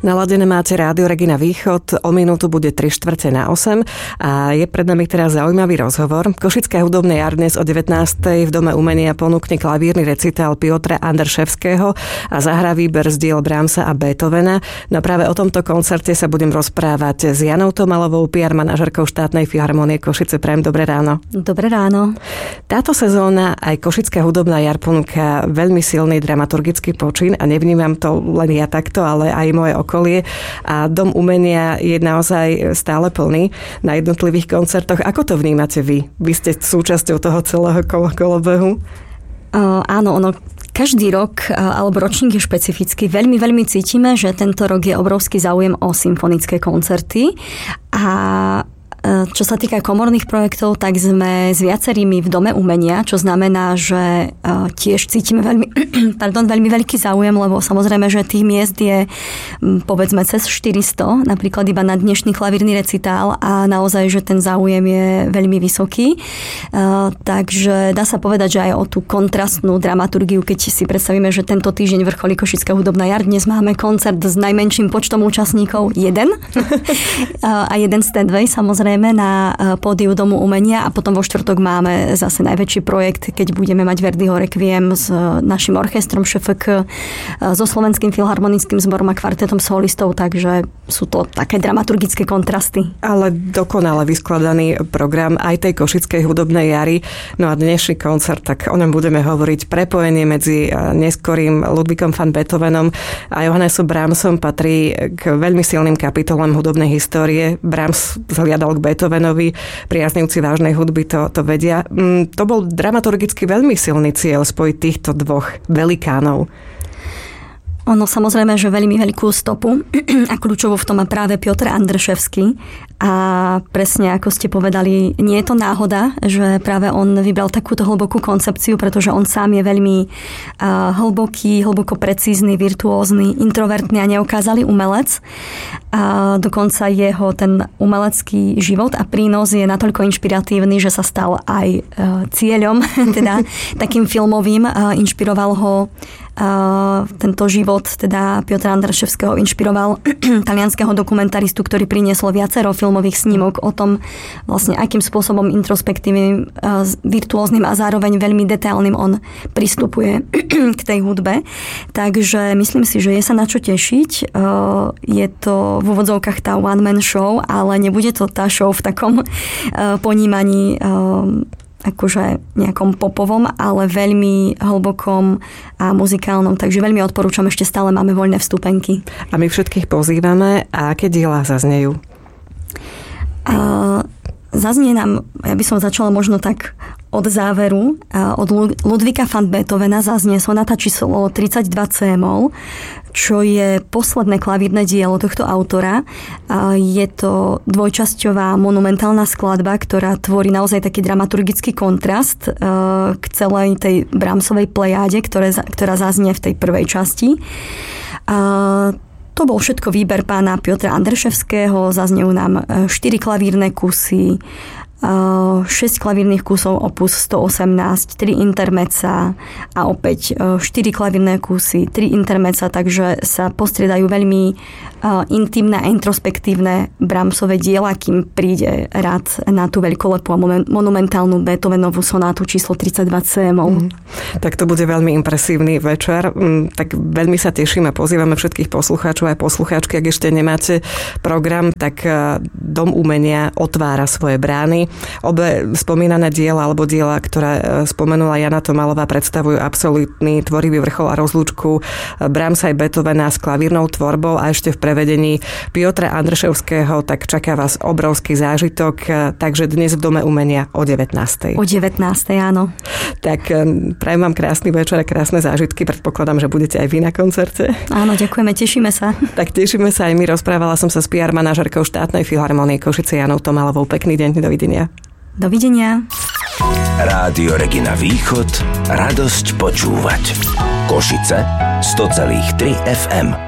Naladené máte Rádio Regina Východ, o minútu bude 7:45 a je pred nami teraz zaujímavý rozhovor. Košické hudobné jar dnes o 19:00 v Dome umenia ponúkne klavírny recitál Piotra Andrševského a zahrá výber z diel Brahmsa a Beethovena. No práve o tomto koncerte sa budem rozprávať s Janou Tomalovou, PR manažerkou štátnej filharmonie Košice. Prajem dobré ráno. Dobré ráno. Táto sezóna aj Košická hudobná jar ponúka veľmi silný dramaturgický počin a nevnímam to len ja takto, ale aj moje okolie. A Dom umenia je naozaj stále plný na jednotlivých koncertoch. Ako to vnímate vy? Vy ste súčasťou toho celého kolobehu? Áno, každý rok alebo ročník je špecifický. Veľmi, veľmi cítime, že tento rok je obrovský záujem o symfonické koncerty a čo sa týka komorných projektov, tak sme s viacerými v Dome umenia, čo znamená, že tiež cítime veľmi veľký záujem, lebo samozrejme, že tých miest je povedzme cez 400, napríklad iba na dnešný klavírny recitál a naozaj, že ten záujem je veľmi vysoký. Takže dá sa povedať, že aj o tú kontrastnú dramaturgiu, keď si predstavíme, že tento týždeň vrcholí Košická hudobná jar, dnes máme koncert s najmenším počtom účastníkov, jeden a jeden Stedway, samozrejme, na pódiu Domu umenia a potom vo štvrtok máme zase najväčší projekt, keď budeme mať Verdiho Requiem s našim orchestrom ŠFK, so Slovenským filharmonickým zborom a kvartetom solistov, takže sú to také dramaturgické kontrasty. Ale dokonale vyskladaný program aj tej Košickej hudobnej jary. No a dnešný koncert, tak o ňom budeme hovoriť. Prepojenie medzi neskorým Ludwigom van Beethovenom a Johannesom Brahmsom patrí k veľmi silným kapitolám hudobnej histórie. Brahms zhliadal k Beethovenovi, priaznivci vážnej hudby to vedia. To bol dramaturgicky veľmi silný cieľ spojiť týchto dvoch velikánov. Ono samozrejme, že veľmi veľkú stopu a kľúčovú v tom má práve Piotr Andrševský a presne ako ste povedali, nie je to náhoda, že práve on vybral takúto hlbokú koncepciu, pretože on sám je veľmi hlboko precízny, virtuózny, introvertný a neokázalý umelec. A dokonca jeho ten umelecký život a prínos je natoľko inšpiratívny, že sa stal aj cieľom, teda takým filmovým, inšpiroval ho tento život, teda Piotra Andrševského inšpiroval talianskeho dokumentaristu, ktorý priniesol viacero filmových snímok o tom vlastne akým spôsobom introspektívnym, virtuóznym a zároveň veľmi detailným on pristupuje k tej hudbe. Takže myslím si, že je sa na čo tešiť. Je to v úvodzovkách tá one-man show, ale nebude to tá show v takom ponímaní akože nejakom popovom, ale veľmi hlbokom a muzikálnom. Takže veľmi odporúčam, ešte stále máme voľné vstupenky. A my všetkých pozývame. A aké diela zaznejú? Zaznie nám, ja by som začala možno tak od záveru. Od Ludwiga van Beethovena zaznie sonata číslo 32 C-moll, čo je posledné klavírne dielo tohto autora. Je to dvojčasťová monumentálna skladba, ktorá tvorí naozaj taký dramaturgický kontrast k celej tej Brahmsovej plejáde, ktorá zaznie v tej prvej časti. To bol všetko výber pána Piotra Andrševského, zaznejú nám 4 klavírne kusy, 6 klavírnych kusov opus 118, 3 intermezza a opäť 4 klavírne kusy, 3 intermezza, takže sa postriedajú veľmi intimné a introspektívne Brahmsové diela, kým príde rád na tú veľkolepú a monumentálnu Beethovenovú sonátu číslo 32 C-moll. Tak to bude veľmi impresívny večer. Tak veľmi sa tešíme, pozývame všetkých poslucháčov aj poslucháčky, ak ešte nemáte program, tak Dom umenia otvára svoje brány. Obe spomínané diela alebo diela, ktoré spomenula Jana Tomalová, predstavujú absolútny tvorivý vrchol a rozlúčku Brahmsa aj Beethovena s klavírnou tvorbou a ešte v prevedení Piotra Andrševského, tak čaká vás obrovský zážitok, takže dnes v Dome umenia o 19:00. O 19:00, áno. Tak prajem vám krásny večer a krásne zážitky, predpokladám, že budete aj vy na koncerte. Áno, ďakujeme, tešíme sa. Tak tešíme sa aj my, rozprávala som sa s PR manažerkou štátnej filharmonie Košice Janou Tomalovou. Pekný deň, dovidenia. Dovidenia. Rádio Regina Východ, radosť počúvať. Košice 100,3 FM.